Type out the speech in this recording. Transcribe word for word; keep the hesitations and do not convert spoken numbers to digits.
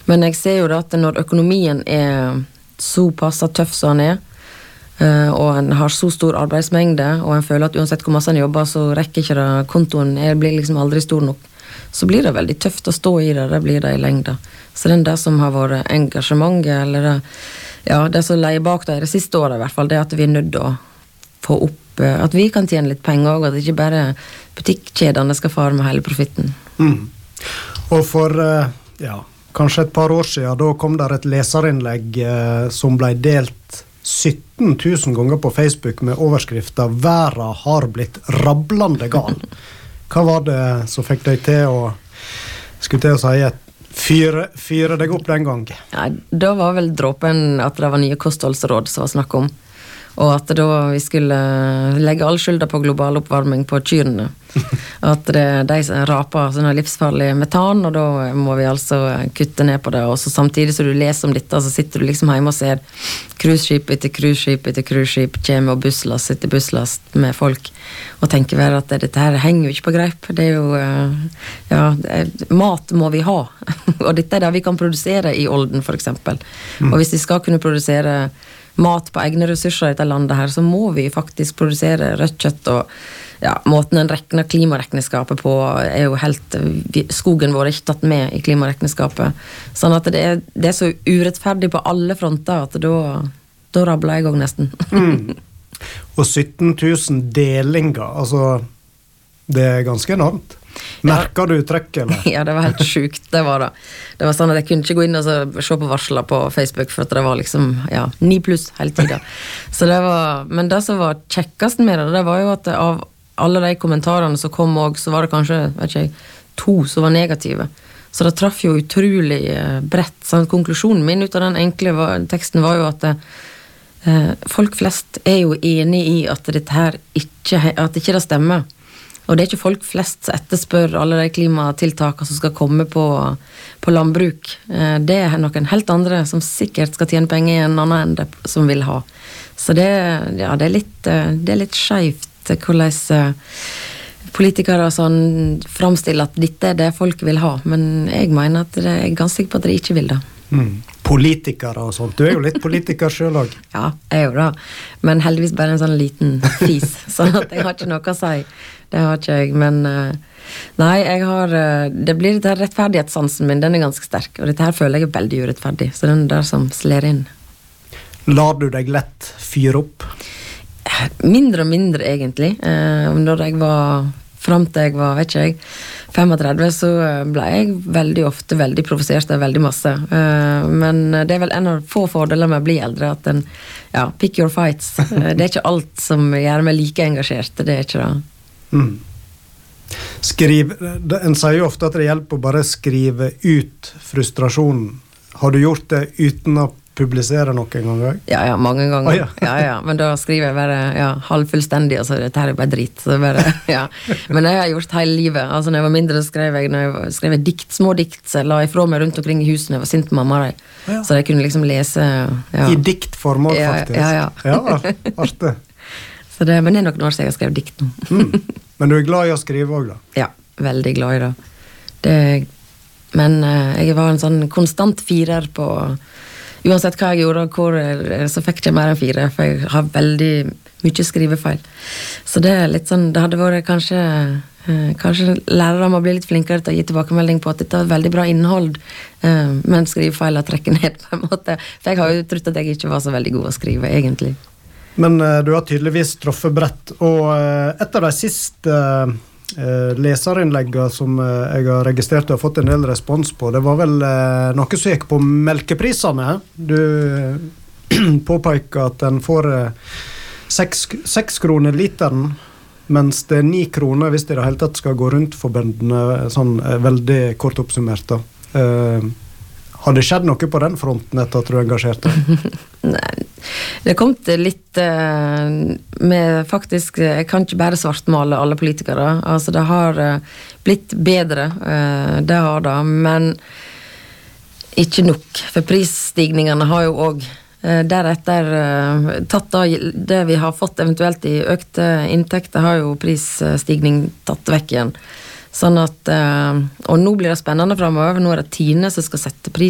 Men jeg ser jo da at når økonomien er såpass tøff som den er, og en har så stor arbeidsmengde, og en føler at uansett hvor masse en jobber, så rekker ikke det, kontoen er, blir liksom aldri stor nok, så blir det veldig tøft å stå i det, det blir det i lengda. Så den der som har vært engasjementet, eller det, ja, det som leier bak det i det siste året i hvert fall, det er at vi er nødt til å få opp, at vi kan tjene litt penger, og at ikke bare butikkjedene skal fare med hele profitten. Mm. Og for, ja, kanskje et par år siden, da kom der et leserinnlegg eh, som ble delt sytten tusen ganger på Facebook med overskrifter «Verden har blitt rablande gal». Hva var det som fikk deg til å, skulle til å si, fyre, fyre deg opp den gang? Ja, da var vel dråpen at det var nye kostholdsråd som var snakk om. Og at da vi skulle legge all skylda på global oppvarming på kyrene. At det er de som raper sånne livsfarlige metan, og da må vi altså kutte ned på det. Og så samtidig som du leser om dette, så sitter du liksom hjemme og ser cruiseskip etter cruiseskip etter cruiseskip, kommer og busslast etter busslast med folk, og tenker vel at dette her henger jo ikke på greip. Det er jo, ja, det er, mat må vi ha. Og dette er det vi kan produsere i Olden, for eksempel. Og hvis vi skal kunne produsere mat på egne ressurser i dette landet her, så må vi faktisk produsere rødt kjøtt, og ja, måten en rekner klimarekneskapet på er jo helt, skogen vår er ikke tatt med i klimarekneskapet, sånn at det er, det er så urettferdig på alle fronter at da, da rabler jeg også nesten. Mm. Og sytten tusen delinger, altså det er ganske enormt. Merker du trekk, eller? Ja, det var helt sjukt, det var det. Det var sånn at jeg kunne ikke gå inn og så, se på varsler på Facebook, for at det var liksom, ja, ni pluss hele tiden. Så det var, men det som var kjekkest med det, det var jo at av alle de kommentarene som kom også, så var det kanskje, vet ikke jeg, to som var negative. Så det traff jo utrolig bredt. Så konklusjonen min ut av den enkle var, teksten var jo at eh, folk flest er jo enig i at dette her ikke, at ikke det stemmer. Og det er ikke folk flest som etterspør alle de klimatiltakene som skal komme på, på landbruk. Det er noen helt andre som sikkert skal tjene penger i en annen ende som vil ha. Så det, ja, det er litt, det er litt skjevt hvordan politikere sånn framstiller at dette er det folk vil ha. Men jeg mener at det er ganske sikker på at de ikke vil det. Mm. Politikere og sånt. Du er jo litt politiker selv også. Ja, jeg er jo det. Men heldigvis bare en sånn liten fis. Sånn at jeg har ikke noe å si. Det har ikke jeg, men nei, jeg har, det blir dette rettferdighetssansen min, den er ganske sterk, og dette her føler jeg er veldig urettferdig, så den der som sler inn. Lar du deg lett fyre opp? Mindre og mindre egentlig. Når jeg var, frem til jeg var, vet ikke jeg, femogtredve, så ble jeg veldig ofte veldig provosert av veldig masse. Men det er vel en av få fordeler med å bli eldre, at den, ja, pick your fights. Det er ikke alt som gjør meg like engasjert, det er ikke det. Mm. Skriv, en sier jo ofte at det hjelper å bare skrive ut frustrasjonen. Har du gjort det uten å publisere noen ganger? Ja, ja, mange ganger. Oh, ja. ja, ja, men da skriver jeg bare ja, halvfullstendig, altså dette her er bare drit. Så bare, ja. Men det har jeg gjort hele livet. Altså når jeg var mindre, skrev jeg, når jeg var, skrev jeg dikt, små dikt, så jeg la ifra meg rundt omkring i huset når jeg var sint på mamma. Oh, ja. Så jeg kunne liksom lese. Ja. I diktformål, faktisk. Ja, ja. Ja, artig. Så det, men det er nok når jeg har skrevet dikt nå. mm. Men du er glad i å skrive også, da? Ja, veldig glad i det. det men uh, jeg var en sånn konstant firer på, uansett hva jeg gjorde, hvor, så fikk jeg mer enn fire, for jeg har veldig mye skrivefeil. Så det er litt sånn, det hadde vært kanskje, uh, kanskje lærere må bli litt flinkere til å gi tilbakemelding på at dette er veldig bra innhold, uh, men skrivefeil har trekket ned på en måte. For jeg har jo trodd at jeg ikke var så veldig god å skrive, egentlig. Men uh, du har tydeligvis truffet brett, og uh, et av de siste uh, leserinnleggene som uh, jeg har registrert og fått en del respons på, det var vel uh, noe som gikk på melkeprisene. Du uh, påpeker at den får uh, seks, seks kroner literen, mens det er ni kroner hvis det i det hele tatt skal gå rundt for bøndene, sånn uh, veldig kort oppsummert da. Uh, Har det skjedd noe på den fronten etter at du engasjerte? Nei, det kom til litt uh, med faktisk, jeg kan ikke bare svartmale alle politikere, altså det har uh, blitt bedre, uh, det har det, men ikke nok, for prisstigningene har jo også uh, deretter uh, tatt av det vi har fått eventuelt i økte inntekter, har jo prisstigning tatt vekk igjen. Sånn at, uh, og nå blir det spennende fremover, nå er det Tine som skal sette pris